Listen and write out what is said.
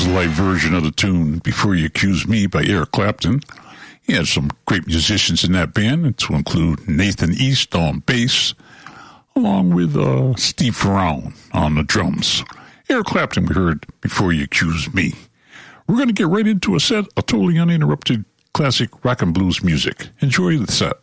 was a live version of the tune Before You Accuse Me by Eric Clapton. He had some great musicians in that band, to include Nathan East on bass, along with Steve Ferrone on the drums. Eric Clapton, we heard Before You Accuse Me. We're going to get right into a set of totally uninterrupted classic rock and blues music. Enjoy the set.